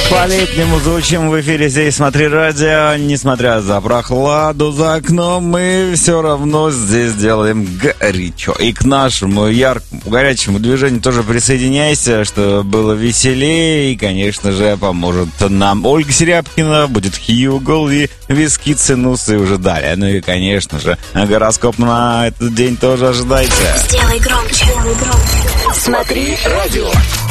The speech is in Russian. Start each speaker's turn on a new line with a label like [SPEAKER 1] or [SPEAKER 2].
[SPEAKER 1] По-летнему звучим в эфире здесь «Смотри радио». Несмотря за прохладу за окном, мы все равно здесь делаем горячо. И к нашему яркому, горячему движению тоже присоединяйся, чтобы было веселее. И, конечно же, поможет нам Ольга Серябкина, будет Хьюгл и Виски Цинусы уже далее. Ну и, конечно же, гороскоп на этот день тоже ожидайте.
[SPEAKER 2] Сделай громче. Смотри радио.